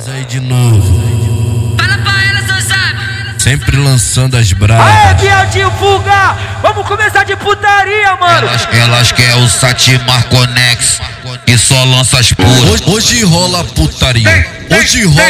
Aí de novo. Fala pra ela, seu sabe. Sempre lançando as brabas. Aê, viadinho, fuga! Vamos começar de putaria, mano! Elas querem o Satimar Conex, que só lança as puras. Hoje rola putaria. Hoje rola